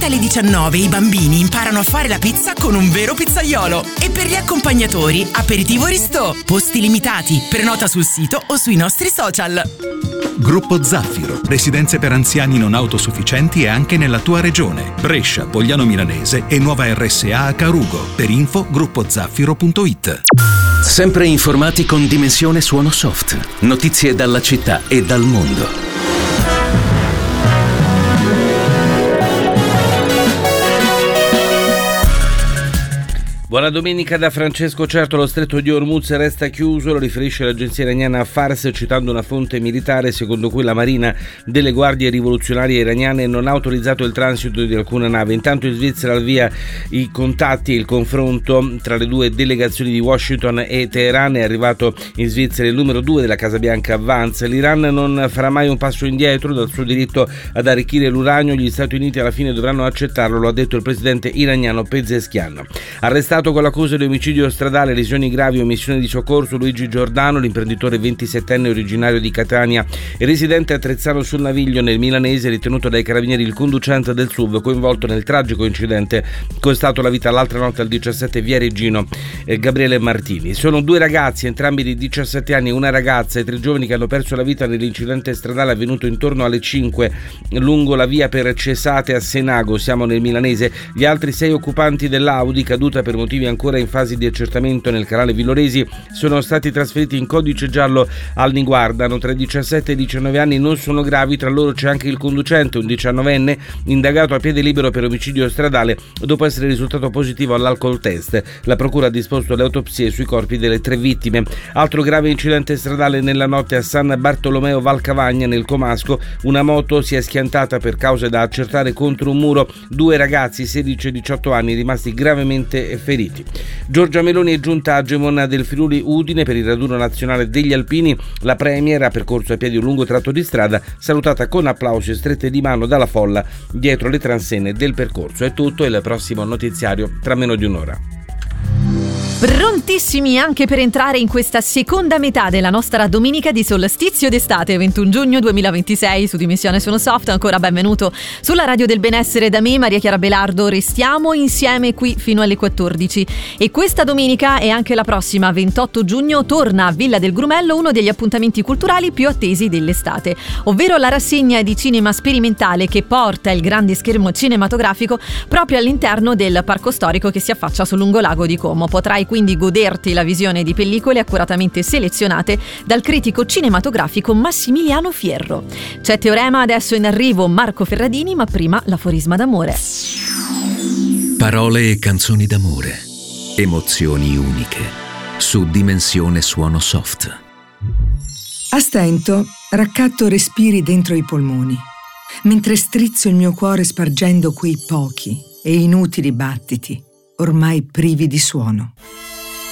17 alle 19 i bambini imparano a fare la pizza con un vero pizzaiolo. E per gli accompagnatori, aperitivo Ristò. Posti limitati. Prenota sul sito o sui nostri social. Gruppo Zaffiro. Residenze per anziani non autosufficienti e anche nella tua regione. Brescia, Pogliano Milanese e nuova RSA a Carugo. Per info gruppozaffiro.it. Sempre informati con Dimensione Suono Soft. Notizie dalla città e dal mondo. Buona domenica da Francesco. Certo, lo stretto di Hormuz resta chiuso, lo riferisce l'agenzia iraniana Fars citando una fonte militare secondo cui la marina delle guardie rivoluzionarie iraniane non ha autorizzato il transito di alcuna nave. Intanto in Svizzera al via i contatti e il confronto tra le due delegazioni di Washington e Teheran. È arrivato in Svizzera il numero 2 della Casa Bianca Vance. L'Iran non farà mai un passo indietro dal suo diritto ad arricchire l'uranio. Gli Stati Uniti alla fine dovranno accettarlo, lo ha detto il presidente iraniano Pezeshkian. Arrestato con l'accusa di omicidio stradale, lesioni gravi e omissione di soccorso Luigi Giordano, l'imprenditore 27enne originario di Catania e residente a Trezzano sul Naviglio nel milanese, ritenuto dai carabinieri il conducente del SUV coinvolto nel tragico incidente costato la vita l'altra notte al 17 via Regino Gabriele Martini. Sono due ragazzi, entrambi di 17 anni, una ragazza e 3 giovani che hanno perso la vita nell'incidente stradale avvenuto intorno alle 5 lungo la via per Cesate a Senago, siamo nel milanese. Gli altri 6 occupanti dell'Audi, caduta per motivi ancora in fase di accertamento nel canale Villoresi, sono stati trasferiti in codice giallo al Niguarda. Hanno tra 17 e 19 anni, non sono gravi, tra loro c'è anche il conducente, un 19enne indagato a piede libero per omicidio stradale dopo essere risultato positivo all'alcol test. La procura ha disposto le autopsie sui corpi delle 3 vittime. Altro grave incidente stradale nella notte a San Bartolomeo Valcavagna nel Comasco, una moto si è schiantata per cause da accertare contro un muro, 2 ragazzi 16 e 18 anni rimasti gravemente feriti. Giorgia Meloni è giunta a Gemona del Friuli Udine per il raduno nazionale degli alpini. La premier ha percorso a piedi un lungo tratto di strada, salutata con applausi e strette di mano dalla folla dietro le transenne del percorso. È tutto, il prossimo notiziario tra meno di un'ora. Prontissimi anche per entrare in questa seconda metà della nostra domenica di solstizio d'estate, 21 giugno 2026 su Dimensione Suono Soft. Ancora benvenuto sulla Radio del Benessere da me, Maria Chiara Belardo. Restiamo insieme qui fino alle 14 e questa domenica e anche la prossima, 28 giugno, torna a Villa del Grumello uno degli appuntamenti culturali più attesi dell'estate, ovvero la rassegna di cinema sperimentale che porta il grande schermo cinematografico proprio all'interno del parco storico che si affaccia sul lungolago di Como. Potrai quindi goderti la visione di pellicole accuratamente selezionate dal critico cinematografico Massimiliano Fierro. C'è Teorema, adesso in arrivo Marco Ferradini, ma prima l'aforisma d'amore. Parole e canzoni d'amore, emozioni uniche, su Dimensione Suono Soft. A stento, raccatto respiri dentro i polmoni, mentre strizzo il mio cuore spargendo quei pochi e inutili battiti, ormai privi di suono.